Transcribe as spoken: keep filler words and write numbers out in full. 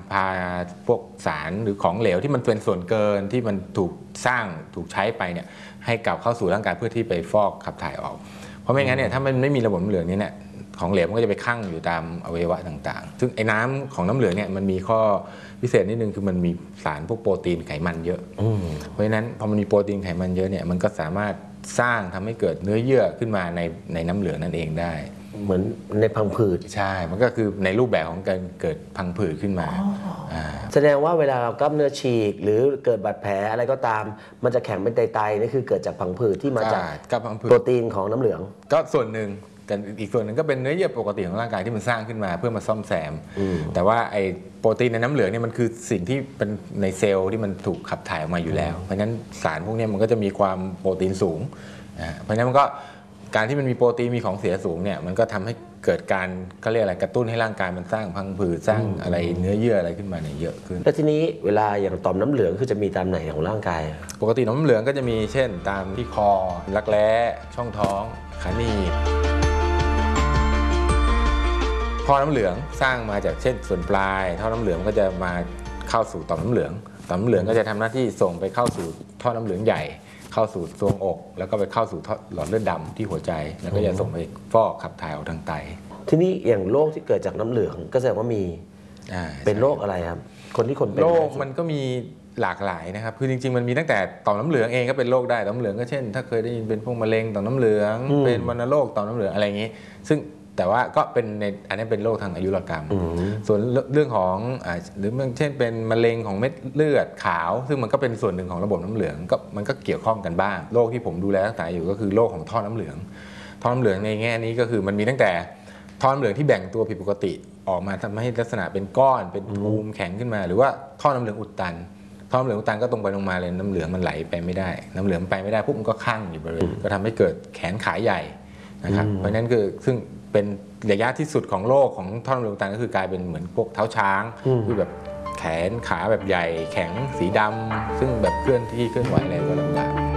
พาพวกสารหรือของเหลวที่มันเป็นส่วนเกินที่มันถูกสร้างถูกใช้ไปเนี่ยให้กลับเข้าสู่ร่างกายเพื่อที่ไปฟอกขับถ่ายออกเพราะไม่งั้นเนี่ยถ้ามันไม่มีระบบน้ำเหลืองนี้เนี่ยของเหลวมันก็จะไปคั่งอยู่ตามอวัยวะต่างๆซึ่งไอ้น้ำของน้ำเหลืองเนี่ยมันมีข้อพิเศษนิดนึงคือมันมีสารพวกโปรตีนไขมันเยอะเพราะฉะนั้นพอมันมีโปรตีนไขมันเยอะเนี่ยมันก็สามารถสร้างทำให้เกิดเนื้อเยื่อขึ้นมาในในน้ำเหลืองนั่นเองได้เหมือนในพังผืดใช่มันก็คือในรูปแบบของการเกิดพังผืดขึ้นมาแสดงว่าเวลาเรากล้ามเนื้อฉีกหรือเกิดบาดแผลอะไรก็ตามมันจะแข็งเป็นไตๆนี่คือเกิดจากพังผืดที่มาจากโปรตีนของน้ำเหลืองก็ส่วนหนึ่งแต่อีกส่วนหนึ่งก็เป็นเนื้อเยื่อปกติของร่างกายที่มันสร้างขึ้นมาเพื่อมาซ่อมแซมแต่ว่าไอ้โปรตีนในน้ำเหลืองเนี่ยมันคือสิ่งที่เป็นในเซลล์ที่มันถูกขับถ่ายออกมาอยู่แล้วเพราะฉะนั้นสารพวกนี้มันก็จะมีความโปรตีนสูงเพราะฉะนั้นมันก็การที่มันมีโปรตีนมีของเสียสูงเนี่ยมันก็ทำให้เกิดการเขาเรียกอะไรกระตุ้นให้ร่างกายมันสร้างพังผืดสร้างอะไรเนื้อเยื่ออะไรขึ้นมาเนี่ยเยอะขึ้นแล้วทีนี้เวลาอย่างต่อมน้ำเหลืองคือจะมีตามไหนของร่างกายปกติน้ำเหลืองก็จะมีเช่นตามที่คอรักแร้ช่องท้องขาหนีบท่อน้ำเหลืองสร้างมาจากเช่นส่วนปลายท่อน้ำเหลืองก็จะมาเข้าสู่ต่อมน้ำเหลืองต่อมน้ำเหลืองก็จะทำหน้าที่ส่งไปเข้าสู่ท่อน้ำเหลืองใหญ่เข้าสู่ทรวงอกแล้วก็ไปเข้าสู่หลอดเลือดดำที่หัวใจแล้วก็จะส่งไปฟอกขับถ่ายออกทางไตทีนี้อย่างโรคที่เกิดจากน้ำเหลืองก็แสดงว่ามีเป็นโรคอะไรครับคนที่คนเป็นโรคมันก็มีหลากหลายนะครับคือจริงๆมันมีตั้งแต่ต่อมน้ำเหลืองเองก็เป็นโรคได้ต่อมน้ำเหลืองก็เช่นถ้าเคยได้ยินเป็นพวกมะเร็งต่อมน้ำเหลืองเป็นวัณโรคต่อมน้ำเหลืองอะไรอย่างนี้ซึ่งแต่ว่าก็เป็นในอันนี้เป็นโรคทางอายุรกรรมส่วนเรื่องของหรือเช่นเป็นมะเร็งของเม็ดเลือดขาวซึ่งมันก็เป็นส่วนหนึ่งของระบบน้ำเหลืองก็มันก็เกี่ยวข้องกันบ้างโรคที่ผมดูแลรักษาอยู่ก็คือโรคของท่อน้ำเหลืองท่อน้ำเหลืองในแง่นี้ก็คือมันมีตั้งแต่ท่อน้ำเหลืองที่แบ่งตัวผิดปกติออกมาทำให้ลักษณะเป็นก้อนเป็นภูมิแข็งขึ้นมาหรือว่าท่อน้ำเหลืองอุดตันท่อน้ำเหลืองอุดตันก็ตรงไปตรงมาเลยน้ำเหลืองมันไหลไปไม่ได้น้ำเหลืองไปไม่ได้ปุ๊บมันก็คั่งอยู่บริเวณก็ทำให้เกิดแขนขาใหญ่นะครับเพราะฉะนั้นคือซึ่งเป็นระยะที่สุดของโรคของท่อน้ำเหลืองอุดตันก็คือกลายเป็นเหมือนพวกเท้าช้างคือแบบแขนขาแบบใหญ่แข็งสีดำซึ่งแบบเคลื่อนที่เคลื่อนไหวอะไรก็ลำบาก